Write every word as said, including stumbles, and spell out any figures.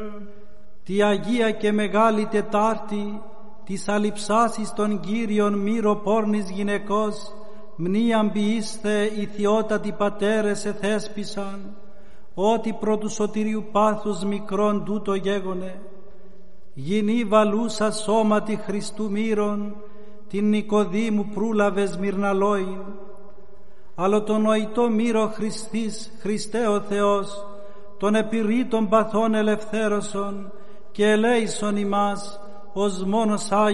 Τη Αγία και Μεγάλη Τετάρτη, της αλειψάσης των Κύριων μυροπόρνης γυναικός, μνήαν ποιήστε οι θειότατοι πατέρες εθέσπισαν, ότι προ του σωτηρίου πάθους μικρόν τούτο γέγονε. Γινή βαλούσα σώματι Χριστού μύρων, την Νικοδήμου προύλαβες μυρναλόιν, αλλά τον νοητό μύρο Χριστής, Χριστέ ο Θεός, των επιρρήτων παθών ελευθέρωσον και ελέησον ημάς ως μόνος Άγιος